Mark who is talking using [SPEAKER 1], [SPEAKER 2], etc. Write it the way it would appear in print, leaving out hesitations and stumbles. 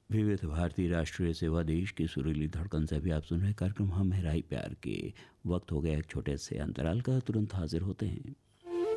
[SPEAKER 1] विविध भारती राष्ट्रीय सेवा देश की सुरीली धड़कन से भी आप सुन रहे कार्यक्रम हम है राही प्यार के। वक्त हो गया एक छोटे से अंतराल का, तुरंत हाजिर होते हैं।